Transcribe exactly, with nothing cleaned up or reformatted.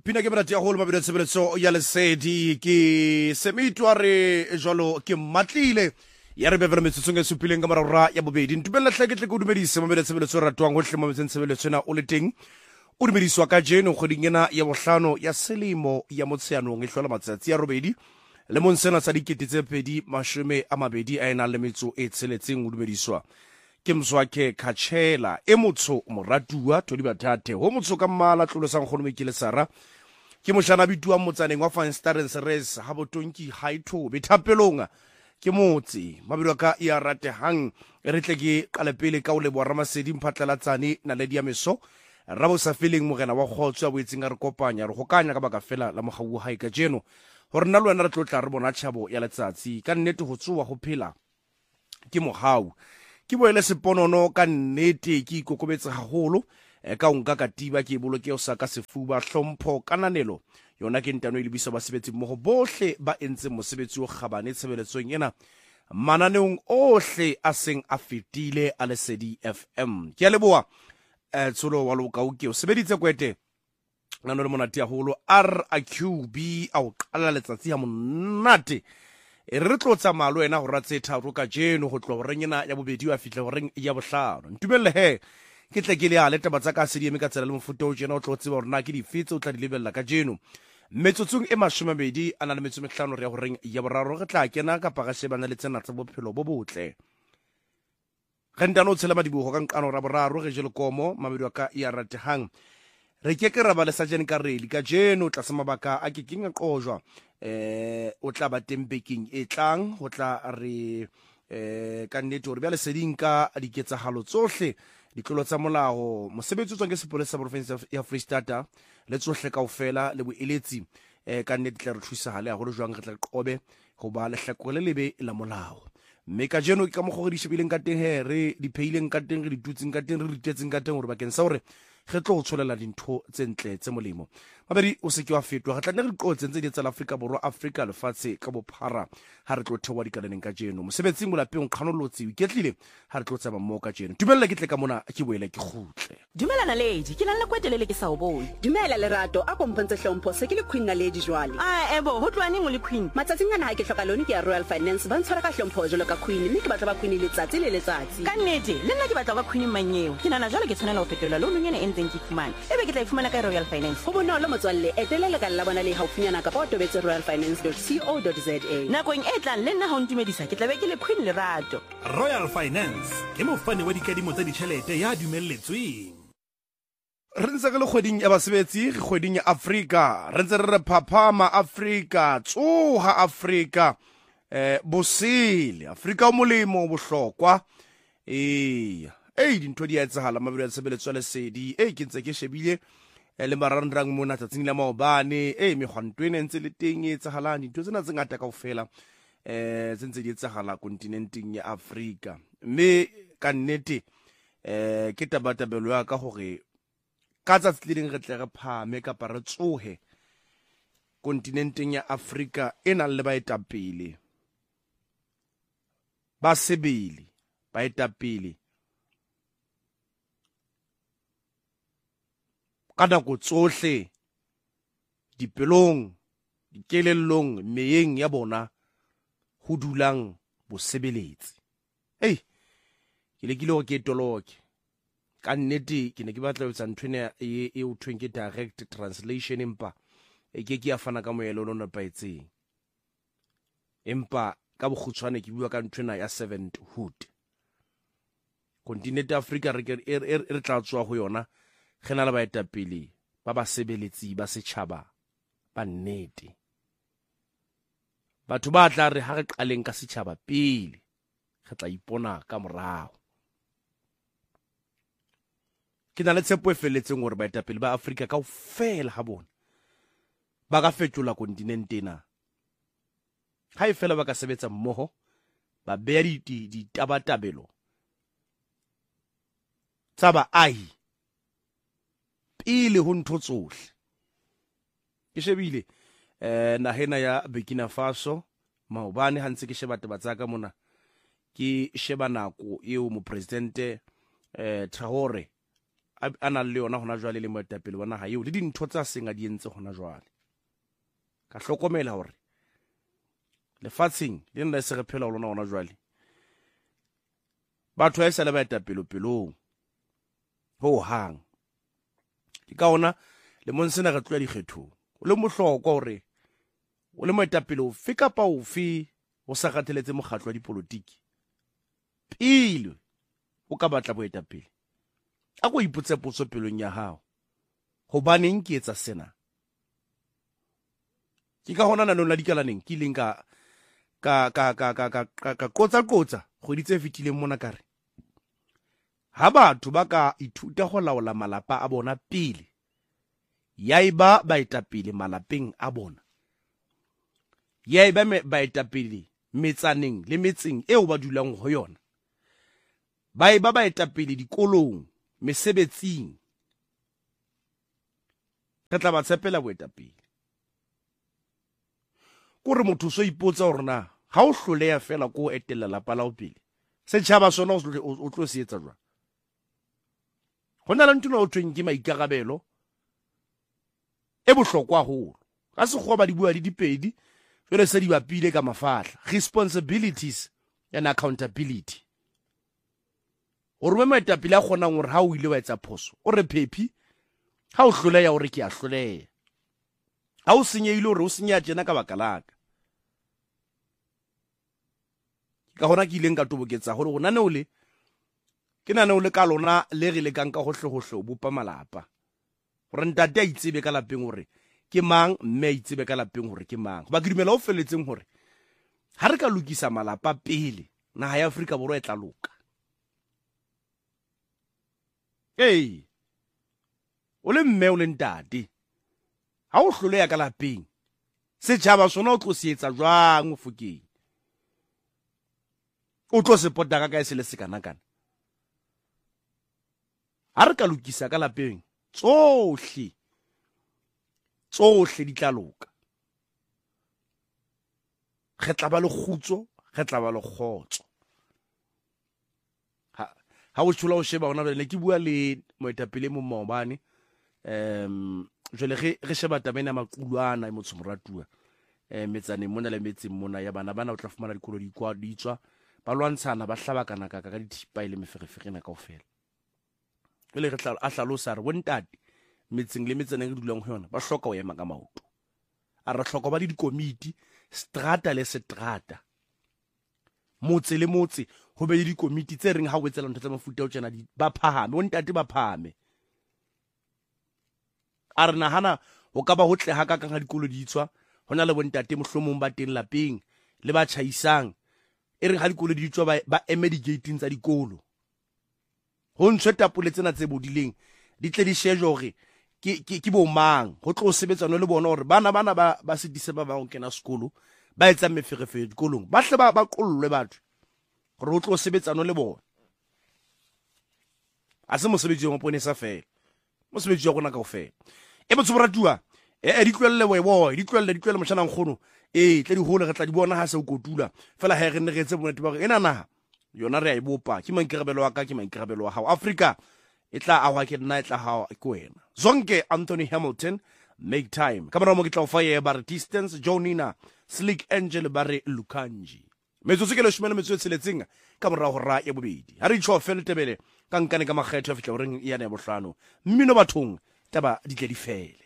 pina ke mera tia holo mabedi tshebeletso ya lesedi ke semitwa re jwalo ke matlile ya re bevela metsotsong e supileng ka marara ya bobedi ntumella hlaketle go dumedisa mabedi tshebeletso ratwang hohle mo tshebeletso na o le teng o dumediswa ka jeno kgoding ena ya bohlano ya selemo ya motsheanong e hlola matsatsi ya robedi le monsena sa dikete tse pedi mashome a mabedi a ena le metso e tsheletseng o dumediswa ke mswake Kachela e motho moratua todi bathate ho motho ka mmala tlolosang kgono mekile sara ke moshana bitua motsaneng wa Fanstaren Res ha botonki haitho bethapelonga ke motse mabedi ka ya ratehang re tle ke qalepele ka o le bo ramasedi mphatlalatsane na le dia meso rabo sa feeling mogena wa kgotso a boetseng a re kopanya re gokanya ka baka fela la mogawu ha ka jeno hore nna le wena re tlotla re bona tshabo ya letsatsi ka nnete ho tsoa ho phela ke mogawu ke boele seponono ka nnete ke ikokobetse haholo e ka unka katiba ke boloke o sa ka sefuba hlompho kananelo yona ke ntano e lebisa basebetsi mmoho bohle ba entse mosebetsi o kgabane tshebeletsong ena mananeong ohle a seng a fetile a Lesedi F M ke a leboa eh tsolo wa lokau ke o sebeditse kwete nano le monate haholo R A Q B a o qala letsatsi ya monate e re tlotsa malo ena go ratse tharo ka jeno go tlo re nyena ya bobedi wa fitla go reng ya bohlano ntumelle he ke tle ke le a leta batsa ka sedi ka tsela le mofuta o jena o tlotse ba rena ke di fitse o tla di lebella ka jeno metsotsong e mashomabedi ana le metso mehlano re ya go reng ya boraro re tla kena ka paga shebana le tsena tsa bophelo bo botle ge ntano tshela madibogo ka nkano ra boraro ge jelo komo mabedi ka ya ratehang re ke ke ra ba le sajene ka reli ka jeno tla sa mabaka a ke kinga qojwa eh o tla ba tempeking e tlang ho tla re eh ka nnete hore ba le seding ka diketsahalo tsohle ditlolo tsa molao mosebetsi tswang ke sepolesa province ya Free State le tsohle kaofela le boeletsi eh ka nnete tla re thusa hale a go le jwang re tla qobe go ba le hlakole lebe la molao mme ka jeno ke ka mo go di shebileng ka teng he re di pheileng ka teng re di tutseng ka teng re di tetseng ka teng hore bakeng sa hore ge tlo go tsholela dintho tse ntle tse molemo mabedi o se ke wa fetwa ge tla ne re qotse ntse di tsa Afrika borwa Afrika lefatshe ka bophara ha re tlo thewa dikalaneng ka jeno mosebetsing molapeng kganolotsi o iketlile ha re tlo tsama mo ka jeno dumela ke tle ka mona ke boela ke khutle dumela na lady ke nna kwetelele ke sa o bone dumela lerato a kompentse hlompho se ke le queen na lady jwale a ebo ho tlwane ngo le queen matsatsing ana ha ke hloka lone ke ya Royal Finance ba ntshwara ka hlompho jalo ka queen mme ke batla ba queen le tsatsi le letsatsi ka nnete le nna ke batla ba queen manyeo ke nana jalo ke tshwanela ho fetola lo nngene e ntseng ke fumana ebe ke tla ifumana ka Royal Finance ho bonolo motswalle etelela ka la bona le haufinyana ka ba tobetse royal finance dot co dot za nakong e tlang le nna ha o ntumedisa ke tla be ke le queen lerato Royal Finance ke mofani wa dikadimo tsa ditjhelete ya dumelletsweng re ntse ke le kgweding ya basebetsi re kgweding ya Afrika re ntse re re phaphama Afrika tsoha Afrika eh bosele Afrika o molemo bohlokwa eh ei dintho di a etsahala mabedi a tshebeletso ya lesedi e ke ntse ke shebile le marangrang mona tsatsing la maobane e megwanto ene ntse le teng e etsahalang dintho tsena tse ngata kaofela eh tse ntse di etsahala kontinenteng ya Afrika mme ka nnete eh ke tabatabelo ya ka hore ka tsatsi le ding re tle re phame ka pa re tsohe kontinenteng ya Afrika ena le baetapele ba sebele baetapele ka nako tsohle dipelong dikelellong meyeng ya bona ho dulang bosebeletsi ei ke le kile go ke toloke ka nnete ke ne ke batla ho tsa nthwena e e o thweng ke direct translation empa e ke ke ya fana ka moelo lo nepaetseng empa ka bokgutshwane ke bua ka nthwena ya servanthood kontinente Afrika re re tla tswa ho yona gena le baetapele ba ba sebeletsi ba setšhaba ba nnete batho ba tla re ha re qaleng ka setšhaba pele re tla ipona ka morago ke na le tshepo e feletseng hore baetapele ba Afrika kaofela ha bona ba ka fetola kontinente ena ha e fela ba ka sebetsa mmoho ba beya ditabatabelo tsa baahi pele ho ntho tsohle ke shebile eh nahena ya Burkina Faso maobane ha ntse ke sheba taba tsa ka mona ke sheba nako eo mo president eh Traore a nang le yona hona jwale le moetapele wa naga eo le dintho tsa seng a di entse hona jwale ka hlokomela hore lefatsheng le nna se re phela ho lona hona jwale batho ba isa le baetapele pelong ho hang ke ka ona le monsena re tloya dikgethong o le mohlokwa hore o le moetapele o fe kapa o fe o sa kgatheletse mokgatlo wa dipolotiki pele o ka batla boetapele a go ipotse potso pelong ya hao hobaneng ke etsa sena ke ka hona nanong la dikalaneng ke ileng ka ka ka ka ka ka ka qotsa qotsa go ditse fitileng mona kare ha batho ba ka ithuta go laola malapa a bona pele yaiba baetapele malapeng a bona yaiba baetapele metsaneng le metseng eo ba dulang ho yona ba eba baetapele dikolong mesebetsing re tla ba tshepela boetapele kore motho so ipotsa hore na ha o hloleha fela ko etella lapa la o pele setjhaba sona o tlo se etsa jwang hona le ntona o tweng ke maikarabelo e bohlokwa haholo ka sekgowa ba di bua le dipedi jwale se di bapile ka mafahla responsibilities and accountability hore moetapele a kgonang hore ha o ile wa etsa phoso o re phephi ha o hloleha hore ke a hloleha ha o senyehile hore o senya tjena ka baka laka ka hona ke ileng ka toboketsa hore gona ne o le ke nane o le ka lona le re le kang ka hohle hohle o bopa malapa gore ntate a itsebe ka lapeng hore ke mang mme a itsebe ka lapeng hore ke mang ba ke dumela o feletseng hore ha re ka lokisa malapa pele naha ya Afrika Borwa e tla loka hey o le mme o le ntate ha o hloleha ka lapeng setjhaba sona o tlo se etsa jwang o fokeng o tlo se pota ka kae se le sekana kana ha re ka lokisa ka lapeng tsohle tsohle di tla loka re tla ba le khutso re tla ba le khotso ha ha o tshula o sheba ona le ke bua le moetapele mo Maobane em jole re re sheba tabena maqulwana e motho moratua eh metsane mona le metseng mona ya bana bana o tla fumana dikolo di kwa di tswa ba lwantshana ba hlabakana ka ka dithipa ile meferefere kaofela ile re tla a hlalosa re bontate metseng le metsane re dulang ho yona ba hloka ho ema ka maoto a re hloka ba di komiti strata le strata motse le motse ho be di komiti tse reng ha o etsela ntho tsa mafuta o tsena di ba phahame bontate ba phahame a re nahana ho ka ba hotle ha ka ka dikolo di tswa hona le bontate mohlomong ba teng lapeng le ba tšhaisang e reng ha dikolo di tswa ba eme di gating tsa dikolo ho ntse tapole tsena tse bodileng di tle di sheje hore ke ke ke bo mang ho tlo sebetsana le bona hore bana bana ba ba se dise ba ba o kena sekolo ba etsa meferefere dikolong ba hle ba ba qollwe batho gore ho tlo sebetsana le bona a se mo sebetsi mo pone sa fela mo sebetsi ya gona ka ofela e botse boratua e di tlwelle we boy di tlwelle di tlwelle moshana nkgono e tle di hole re tla di bona ha se o kotula fela ha re ne re etse bonate ba re ena na yona re a ibopa ke mankerebelo wa ka ke mankerebelo wa hao Africa e tla a wa ke nna e tla ha ke wena zonke Anthony Hamilton make time kamera mo ke tla o fa ye ba distance Jonina Slick Angel bare Lukanji metso se ke le shumela metso tseletseng ka mora ho ra ya bobedi ha re tsho fele tebele ka nkane ka makgetho a fitla o reng ya ne bohlano mmino bathong taba di tle di fele